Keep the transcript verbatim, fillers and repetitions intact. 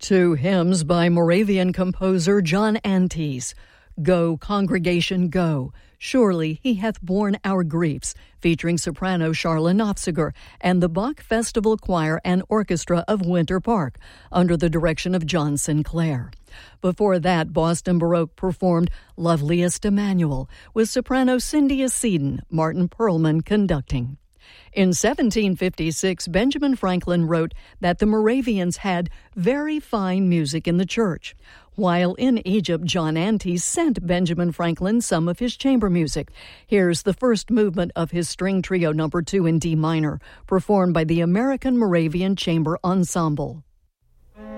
Two hymns by Moravian composer John Antes. Go, Congregation, Go. Surely he hath borne our griefs, featuring soprano Charla Nofziger and the Bach Festival Choir and Orchestra of Winter Park, under the direction of John Sinclair. Before that, Boston Baroque performed Loveliest Emmanuel, with soprano Cynthia Seddon, Martin Perlman conducting. In seventeen fifty-six, Benjamin Franklin wrote that the Moravians had very fine music in the church. While in Egypt, John Antes sent Benjamin Franklin some of his chamber music. Here's the first movement of his string trio number two in D minor, performed by the American Moravian Chamber Ensemble.